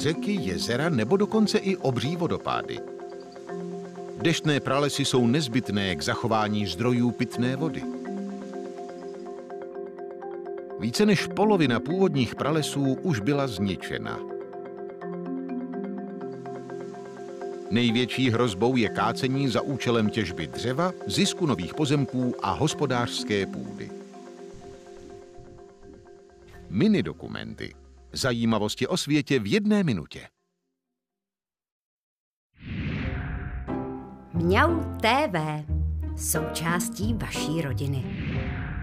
řeky, jezera nebo dokonce i obří vodopády. Deštné pralesy jsou nezbytné k zachování zdrojů pitné vody. Více než polovina původních pralesů už byla zničena. Největší hrozbou je kácení za účelem těžby dřeva, zisku nových pozemků a hospodářské půdy. Minidokumenty. Zajímavosti o světě v 1 minutě. Mňau TV. Součástí vaší rodiny.